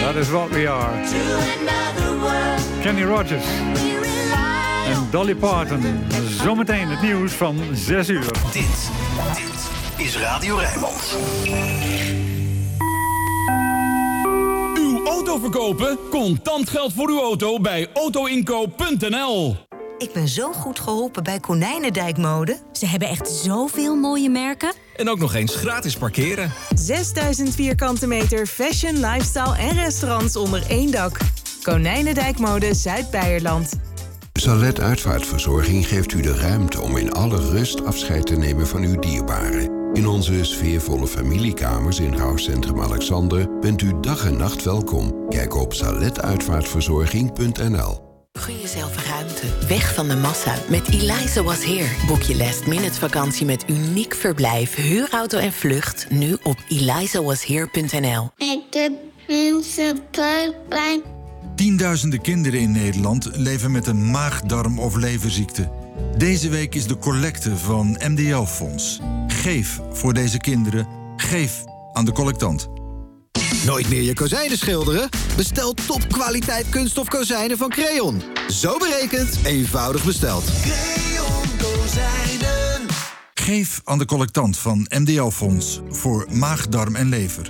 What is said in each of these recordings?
That is what we are. Kenny Rogers en Dolly Parton. Zometeen het nieuws van 6 uur. Dit is Radio Rijnmond. Uw auto verkopen? Contant geld voor uw auto bij autoinkoop.nl. Ik ben zo goed geholpen bij Konijnendijkmode. Ze hebben echt zoveel mooie merken. En ook nog eens gratis parkeren. 6000 vierkante meter fashion, lifestyle en restaurants onder één dak. Konijnendijkmode Zuid-Beierland. Salet Uitvaartverzorging geeft u de ruimte om in alle rust afscheid te nemen van uw dierbaren. In onze sfeervolle familiekamers in Rouwcentrum Alexander bent u dag en nacht welkom. Kijk op saletuitvaartverzorging.nl. Gun jezelf ruimte. Weg van de massa. Met Eliza Was Here. Boek je last-minute vakantie met uniek verblijf, huurauto en vlucht. Nu op elizawashere.nl. Ik doe mensen pijn. Tienduizenden kinderen in Nederland leven met een maag-darm- of leverziekte. Deze week is de collecte van MDL-fonds. Geef voor deze kinderen. Geef aan de collectant. Nooit meer je kozijnen schilderen? Bestel topkwaliteit kunststof kozijnen van Creon. Zo berekend, eenvoudig besteld. Creon Kozijnen. Geef aan de collectant van MDL-fonds voor maag, darm en lever.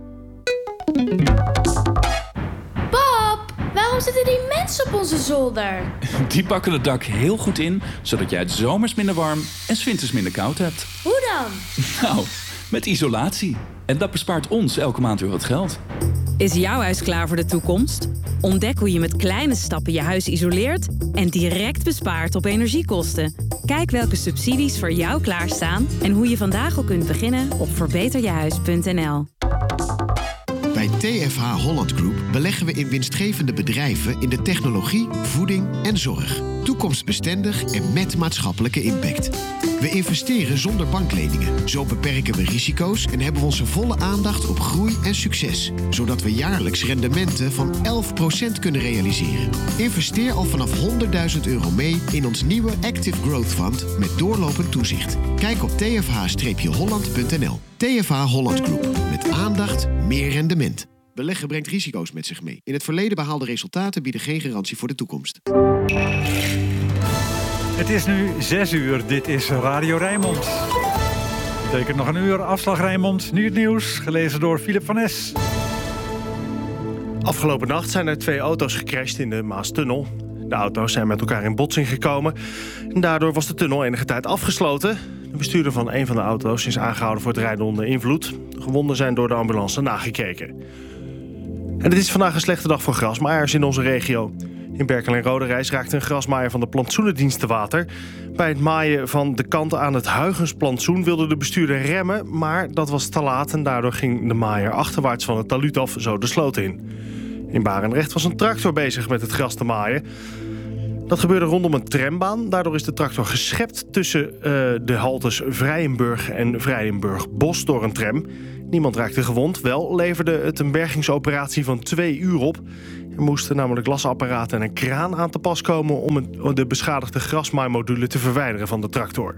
Pap, waarom zitten die mensen op onze zolder? Die pakken het dak heel goed in, zodat jij het zomers minder warm en 's winters minder koud hebt. Hoe dan? Nou, met isolatie. En dat bespaart ons elke maand weer wat geld. Is jouw huis klaar voor de toekomst? Ontdek hoe je met kleine stappen je huis isoleert en direct bespaart op energiekosten. Kijk welke subsidies voor jou klaarstaan en hoe je vandaag al kunt beginnen op verbeterjehuis.nl. Bij TFH Holland Group beleggen we in winstgevende bedrijven in de technologie, voeding en zorg. Toekomstbestendig en met maatschappelijke impact. We investeren zonder bankleningen. Zo beperken we risico's en hebben we onze volle aandacht op groei en succes. Zodat we jaarlijks rendementen van 11% kunnen realiseren. Investeer al vanaf €100.000 mee in ons nieuwe Active Growth Fund met doorlopend toezicht. Kijk op tfh-holland.nl. TFH Holland Group. Met aandacht, meer rendement. Beleggen brengt risico's met zich mee. In het verleden behaalde resultaten bieden geen garantie voor de toekomst. Het is nu 6 uur. Dit is Radio Rijnmond. Betekent nog een uur afslag Rijnmond. Nu het nieuws, gelezen door Philip van Es. Afgelopen nacht zijn er 2 auto's gecrashed in de Maastunnel. De auto's zijn met elkaar in botsing gekomen. En daardoor was de tunnel enige tijd afgesloten. De bestuurder van een van de auto's is aangehouden voor het rijden onder invloed. De gewonden zijn door de ambulance nagekeken. En het is vandaag een slechte dag voor grasmaaiers in onze regio. In Berkel en Roderijs raakte een grasmaaier van de plantsoenendienst te water. Bij het maaien van de kant aan het Huygensplantsoen wilde de bestuurder remmen, maar dat was te laat en daardoor ging de maaier achterwaarts van het talud af, zo de sloot in. In Barendrecht was een tractor bezig met het gras te maaien. Dat gebeurde rondom een trambaan. Daardoor is de tractor geschept tussen de haltes Vrijenburg en Vrijenburg-Bos door een tram. Niemand raakte gewond. Wel leverde het een bergingsoperatie van 2 uur op. Er moesten namelijk lasapparaten en een kraan aan te pas komen om de beschadigde grasmaaimodule te verwijderen van de tractor.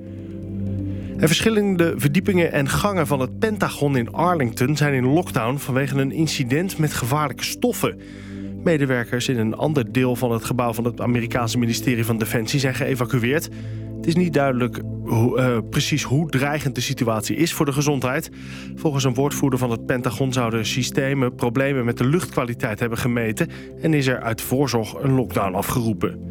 En verschillende verdiepingen en gangen van het Pentagon in Arlington zijn in lockdown vanwege een incident met gevaarlijke stoffen. Medewerkers in een ander deel van het gebouw van het Amerikaanse ministerie van Defensie zijn geëvacueerd. Het is niet duidelijk precies hoe dreigend de situatie is voor de gezondheid. Volgens een woordvoerder van het Pentagon zouden systemen problemen met de luchtkwaliteit hebben gemeten en is er uit voorzorg een lockdown afgeroepen.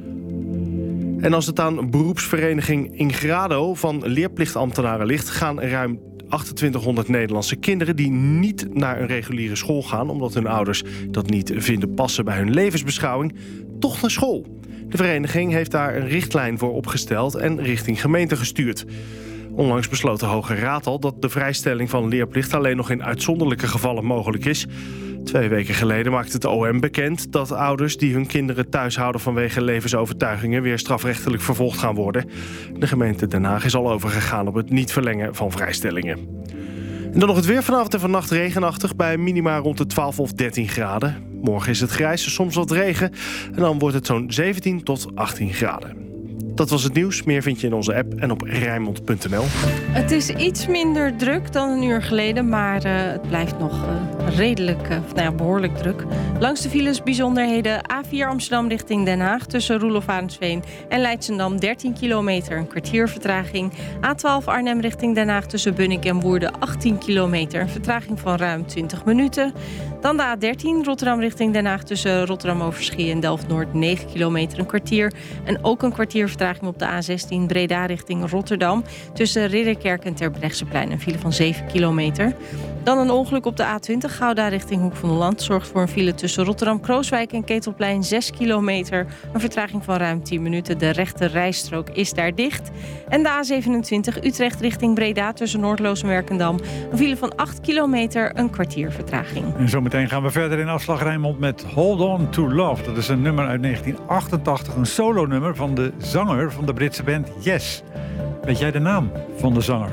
En als het aan beroepsvereniging Ingrado van leerplichtambtenaren ligt, gaan ruim 2800 Nederlandse kinderen die niet naar een reguliere school gaan omdat hun ouders dat niet vinden passen bij hun levensbeschouwing, toch naar school. De vereniging heeft daar een richtlijn voor opgesteld en richting gemeente gestuurd. Onlangs besloot de Hoge Raad al dat de vrijstelling van leerplicht alleen nog in uitzonderlijke gevallen mogelijk is. 2 weken geleden maakte het OM bekend dat ouders die hun kinderen thuis houden vanwege levensovertuigingen weer strafrechtelijk vervolgd gaan worden. De gemeente Den Haag is al overgegaan op het niet verlengen van vrijstellingen. En dan nog het weer. Vanavond en vannacht regenachtig bij minima rond de 12 of 13 graden. Morgen is het grijs, soms wat regen en dan wordt het zo'n 17 tot 18 graden. Dat was het nieuws. Meer vind je in onze app en op Rijnmond.nl. Het is iets minder druk dan een uur geleden, maar het blijft nog redelijk, behoorlijk druk. Langs de files bijzonderheden: A4 Amsterdam richting Den Haag tussen Roelof Arendsveen en Leidschendam 13 kilometer, een kwartier vertraging. A12 Arnhem richting Den Haag tussen Bunnik en Woerden 18 kilometer, een vertraging van ruim 20 minuten. Dan de A13 Rotterdam richting Den Haag tussen Rotterdam Overschie en Delft-Noord 9 kilometer, een kwartier. En ook een kwartier vertraging op de A16 Breda richting Rotterdam tussen Ridderkerk en Terbrechtseplein, een file van 7 kilometer. Dan een ongeluk op de A20 Gouda richting Hoek van Holland zorgt voor een file tussen Rotterdam-Krooswijk en Ketelplein 6 kilometer, een vertraging van ruim 10 minuten. De rechte rijstrook is daar dicht. En de A27 Utrecht richting Breda tussen Noordloos en Werkendam, een file van 8 kilometer, een kwartier vertraging. En zometeen gaan we verder in Afslag Rijnmond met Hold On To Love. Dat is een nummer uit 1988, een solo-nummer van de zanger van de Britse band Yes. Weet jij de naam van de zanger?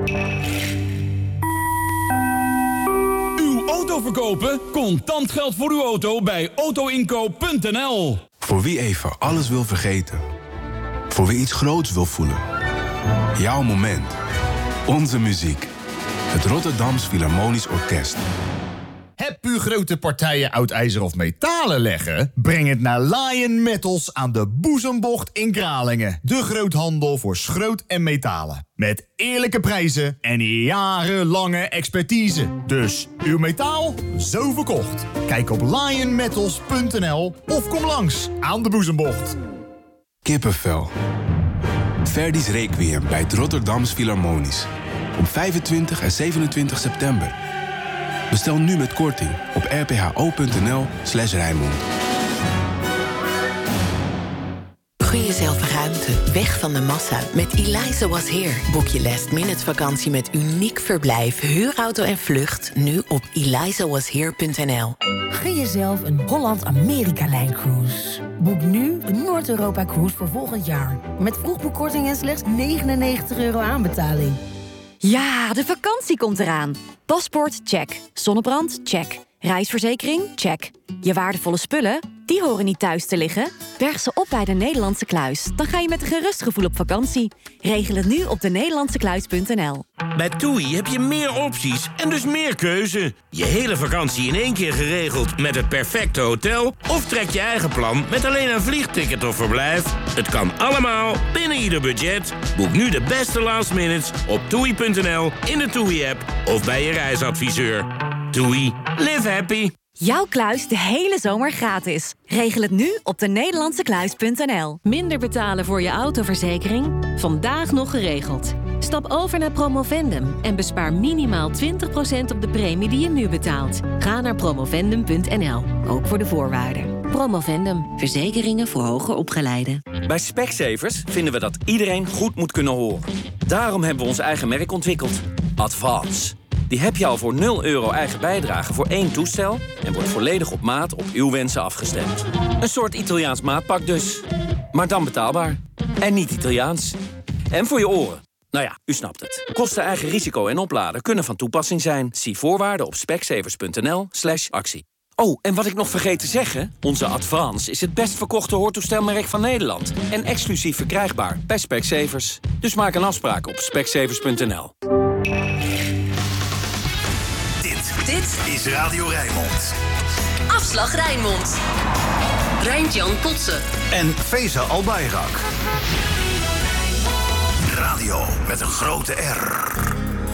Uw auto verkopen? Contant geld voor uw auto bij autoinkoop.nl. Voor wie even alles wil vergeten. Voor wie iets groots wil voelen. Jouw moment. Onze muziek. Het Rotterdams Philharmonisch Orkest. Heb u grote partijen oud ijzer of metalen leggen? Breng het naar Lion Metals aan de Boezembocht in Kralingen. De groothandel voor schroot en metalen. Met eerlijke prijzen en jarenlange expertise. Dus uw metaal, zo verkocht. Kijk op lionmetals.nl of kom langs aan de Boezembocht. Kippenvel. Verdi's Requiem bij het Rotterdams Philharmonisch. Op 25 en 27 september. Bestel nu met korting op rpho.nl/Rijnmond. Gun jezelf ruimte, weg van de massa. Met Eliza Was Here boek je last-minute vakantie met uniek verblijf, huurauto en vlucht. Nu op elizawashere.nl. Gun jezelf een Holland-Amerika-lijn-cruise. Boek nu een Noord-Europa-cruise voor volgend jaar. Met vroegboekkorting en slechts €99 aanbetaling. Ja, de vakantie komt eraan. Paspoort, check. Zonnebrand, check. Reisverzekering, check. Je waardevolle spullen, die horen niet thuis te liggen. Berg ze op bij de Nederlandse Kluis. Dan ga je met een gerust gevoel op vakantie. Regel het nu op denederlandsekluis.nl. Bij TUI heb je meer opties en dus meer keuze. Je hele vakantie in één keer geregeld met het perfecte hotel? Of trek je eigen plan met alleen een vliegticket of verblijf? Het kan allemaal binnen ieder budget. Boek nu de beste last minutes op TUI.nl, in de TUI-app of bij je reisadviseur. TUI. Live happy. Jouw kluis de hele zomer gratis. Regel het nu op denederlandsekluis.nl. Minder betalen voor je autoverzekering? Vandaag nog geregeld. Stap over naar Promovendum en bespaar minimaal 20% op de premie die je nu betaalt. Ga naar promovendum.nl, ook voor de voorwaarden. Promovendum, verzekeringen voor hoger opgeleiden. Bij Specsavers vinden we dat iedereen goed moet kunnen horen. Daarom hebben we ons eigen merk ontwikkeld. Advance. Die heb je al voor €0 eigen bijdrage voor 1 toestel en wordt volledig op maat op uw wensen afgestemd. Een soort Italiaans maatpak dus. Maar dan betaalbaar. En niet Italiaans. En voor je oren. Nou ja, u snapt het. Kosten, eigen risico en opladen kunnen van toepassing zijn. Zie voorwaarden op specsavers.nl/actie. Oh, en wat ik nog vergeet te zeggen, onze Advance is het best verkochte hoortoestelmerk van Nederland. En exclusief verkrijgbaar bij Specsavers. Dus maak een afspraak op specsavers.nl. Dit is Radio Rijnmond. Afslag Rijnmond. Rijntjan Kotze. En Feza Albayrak. Radio met een grote R.